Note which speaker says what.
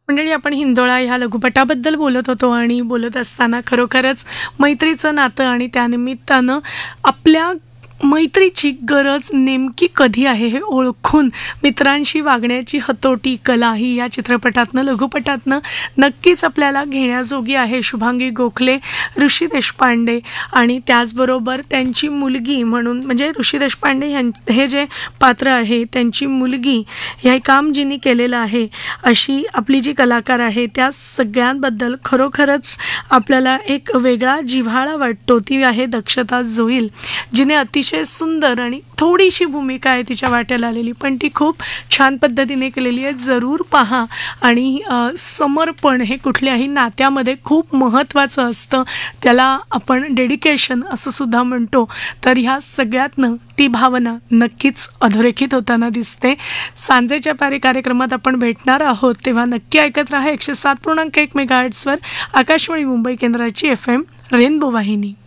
Speaker 1: मंडळी, आपण हिंदोळा ह्या लघुपटाबद्दल बोलत होतो आणि बोलत असताना खरोखरच मैत्रीचं नातं आणि त्यानिमित्तानं आपल्या मैत्रीची गरज नेमकी कधी आहे हे ओळखून मित्रांशी वागण्याची हतोटी कला ही या चित्रपटातनं लघुपटातनं नक्कीच आपल्याला घेण्याजोगी आहे. शुभांगी गोखले, ऋषी देशपांडे आणि त्याचबरोबर त्यांची मुलगी म्हणून म्हणजे ऋषी देशपांडे हे जे पात्र आहे त्यांची मुलगी हे काम जिने केलेलं आहे अशी आपली जी कलाकार आहे त्या सगळ्यांबद्दल खरोखरच आपल्याला एक वेगळा जिव्हाळा वाटतो. ती आहे दक्षता जोईल, जिने अतिशय सुंदर आणि थोडीशी भूमिका आहे तिच्या वाट्याला आलेली, पण ती खूप छान पद्धतीने केलेली आहे. जरूर पहा. आणि समर्पण हे कुठल्याही नात्यामध्ये खूप महत्त्वाचं असतं, त्याला आपण डेडिकेशन असं सुद्धा म्हणतो. तर ह्या सगळ्यातनं ती भावना नक्कीच अधोरेखित होताना दिसते. सांजेच्या पारी कार्यक्रमात आपण भेटणार आहोत, तेव्हा नक्की ऐकत राहा 107.1 मेगाहर्ट्झवर आकाशवाणी मुंबई केंद्राची FM रेनबो वाहिनी.